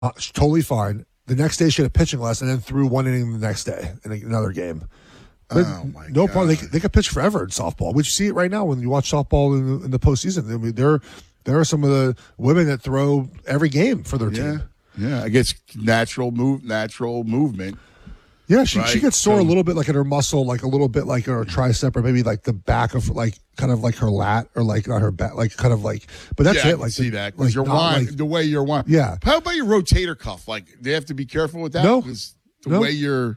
totally fine. The next day she had a pitching lesson and then threw one inning the next day in another game. Oh my no God. problem. They could pitch forever in softball. Which you see it right now when you watch softball in the postseason. I mean, there are some of the women that throw every game for their team. Yeah, I guess natural movement. Yeah, she Right. gets sore a So- little bit like in her muscle, like a little bit like in her tricep, or maybe like the back of like kind of like her lat, or like not her back, like kind of like. But that's I it. can Like see that like because you're not wine, like- the way you're wine. Yeah. How about your rotator cuff? Like, do you have to be careful with that? No. Because the No. way you're,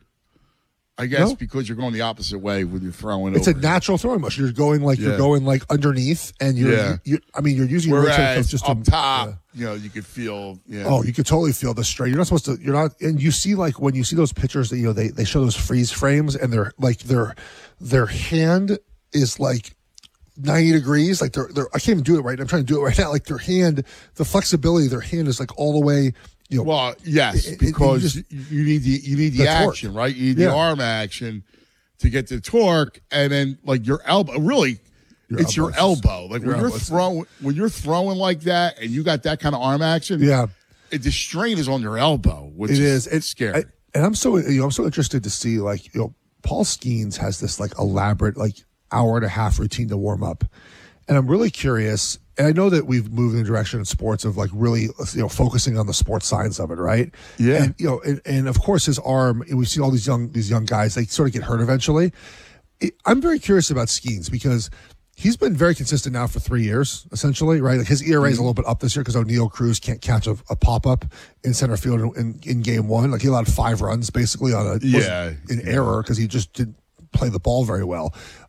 I guess, No. because you're going the opposite way when you're throwing. It's a over. natural throwing motion. You're going like Yeah. you're going like underneath, and you're. Yeah. I mean, you're using your rotator cuff Whereas just up to, top, you could feel. Yeah. Oh, you could totally feel the strain. You're not supposed to. You're not, and you see like when you see those pictures that they show those freeze frames, and they're like their hand is like 90 degrees. Like they're I can't even do it right. I'm trying to do it right now. Like their hand, the flexibility of their hand is like all the way. Well, yes, it- because you you need the the torque. action, right? You need the arm action to get the torque, and then like your elbow. Really, it's your elbow. Like when you're throwing like that, and you got that kind of arm action. Yeah. The strain is on your elbow, which It is is. It's scary. And I'm so interested to see like Paul Skeens has this like elaborate like hour and a half routine to warm up, and I'm really curious. And I know that we've moved in the direction in sports of like really focusing on the sports science of it, right? Yeah. And and of course his arm. And we see all these young guys, they sort of get hurt eventually. I'm very curious about Skeens because he's been very consistent now for 3 years, essentially, right? Like his ERA is a little bit up this year because O'Neal Cruz can't catch a pop-up in center field in game one. Like he allowed 5 runs basically on an error because he just didn't play the ball very well.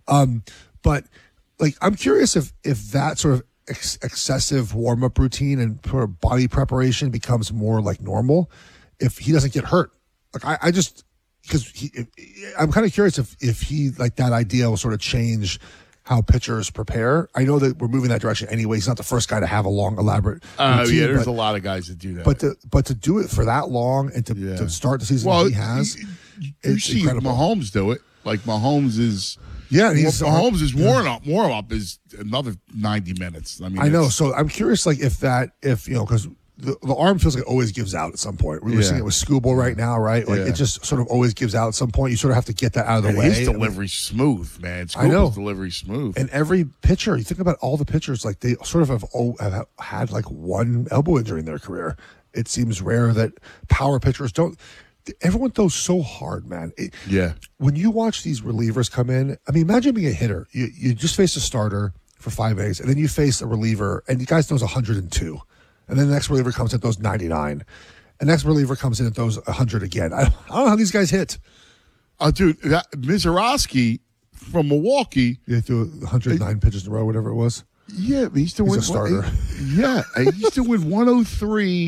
But like I'm curious if that sort of excessive warm-up routine and sort of body preparation becomes more like normal if he doesn't get hurt. Like I just because I'm kind of curious if he like that idea will sort of change how pitchers prepare. I know that we're moving that direction anyway. He's not the first guy to have a long, elaborate routine, there's a lot of guys that do that. But to do it for that long and to start the season he has, you see incredible. Mahomes do it. Like Mahomes is. Yeah, Mahomes is warm up is another 90 minutes. I mean, I know. So I'm curious, like if because the arm feels like it always gives out at some point. We were seeing it with Scooble right now, right? Like it just sort of always gives out at some point. You sort of have to get that out of the way. His delivery's smooth, man. I know. Scooble's delivery smooth. And every pitcher, you think about all the pitchers, like they sort of have had like one elbow injury in their career. It seems rare that power pitchers don't. Everyone throws so hard, man. When you watch these relievers come in, I mean, imagine being a hitter. You just face a starter for 5 innings, and then you face a reliever, and the guy throws 102. And then the next reliever comes in and throws 99. And the next reliever comes in and throws 100 again. I don't know how these guys hit. Dude, Mizorowski from Milwaukee. He threw 109 pitches in a row, whatever it was. Yeah, he used to win. a starter. He used to win 103,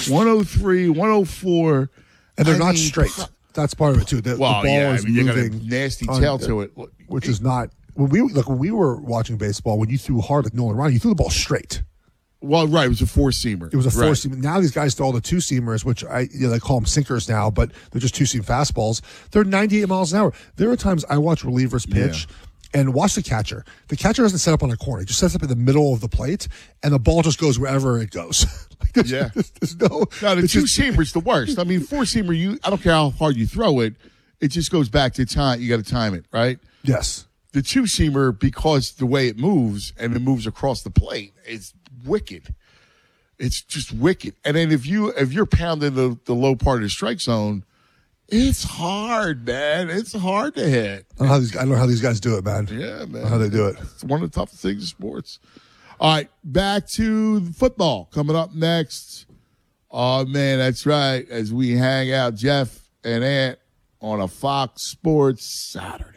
104. And they're not straight. That's part of it, too. The ball is you got a moving. nasty tail to it. Which is not. When we were watching baseball, when you threw hard like Nolan Ryan, you threw the ball straight. Well, right, it was a 4-seamer. It was a 4-seamer. Now these guys throw all the 2-seamers, which they call them sinkers now, but they're just 2-seam fastballs. They're 98 miles an hour. There are times I watch relievers pitch and watch the catcher. The catcher doesn't set up on a corner. He just sets up in the middle of the plate, and the ball just goes wherever it goes. There's no, the 2-seamer's the worst. I mean, 4-seamer, I don't care how hard you throw it, it just goes back to time. You got to time it, right? Yes. The 2-seamer, because the way it moves, and it moves across the plate, it's wicked. It's just wicked. And then if you're pounding the low part of the strike zone, it's hard, man. It's hard to hit. I don't know how these guys do it, man. Yeah, man. I don't know how they do it. It's one of the toughest things in sports. All right, back to football. Coming up next. Oh, man, that's right. As we hang out, Jeff and Ant on a Fox Sports Saturday.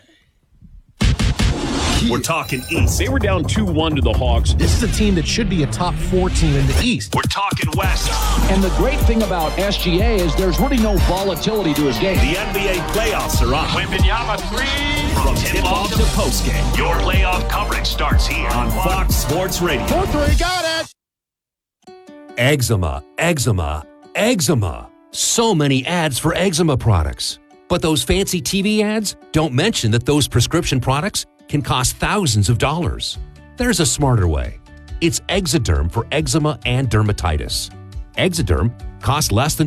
We're talking East. They were down 2-1 to the Hawks. This is a team that should be a top 4 team in the East. We're talking West. And the great thing about SGA is there's really no volatility to his game. The NBA playoffs are on. Wembanyama 3. From tip-off to postgame, your playoff coverage starts here on Fox Sports Radio. 4-3, got it! Eczema, eczema, eczema. So many ads for eczema products. But those fancy TV ads don't mention that those prescription products can cost thousands of dollars. There's a smarter way. It's Exoderm for eczema and dermatitis. Exoderm Cost less than